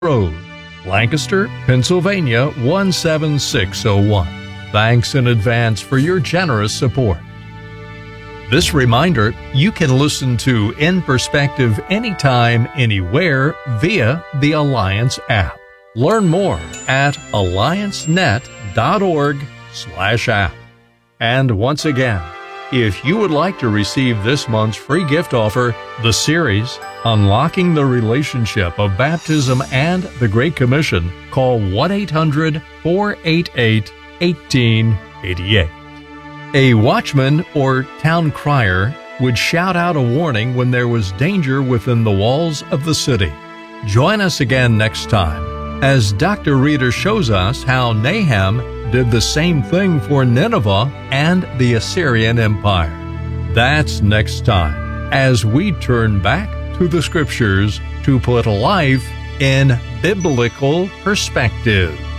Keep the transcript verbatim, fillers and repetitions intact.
Road, Lancaster, Pennsylvania one seven six zero one. Thanks in advance for your generous support. This reminder, you can listen to In Perspective anytime, anywhere via the Alliance app. Learn more at alliance net dot org slash app. And once again, if you would like to receive this month's free gift offer, the series Unlocking the Relationship of Baptism and the Great Commission, call one eight hundred, four eight eight, one eight eight eight. A watchman or town crier would shout out a warning when there was danger within the walls of the city. Join us again next time as Doctor Reeder shows us how Nahum did the same thing for Nineveh and the Assyrian Empire. That's next time as we turn back to the Scriptures to put life in biblical perspective.